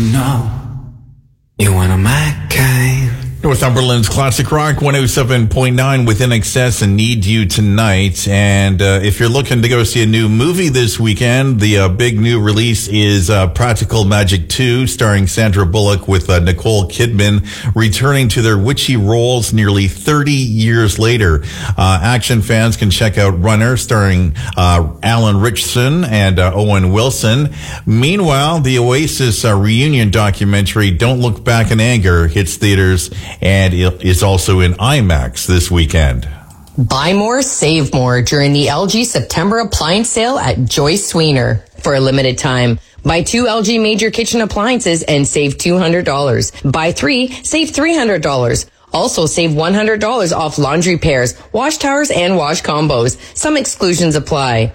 No, you want a Mac kind. Northumberland's Classic Rock 107.9 with In Excess and Need You Tonight. And if you're looking to go see a new movie this weekend, the big new release is Practical Magic 2, starring Sandra Bullock with Nicole Kidman returning to their witchy roles nearly 30 years later. Action fans can check out Runner, starring Alan Ritchson and Owen Wilson. Meanwhile, the Oasis reunion documentary Don't Look Back in Anger hits theaters and it is also in IMAX this weekend. Buy more, save more during the LG September appliance sale at Joyce Sweener. For a limited time, buy 2 LG major kitchen appliances and save $200. Buy 3, save $300. Also save $100 off laundry pairs, wash towers, and wash combos. Some exclusions apply.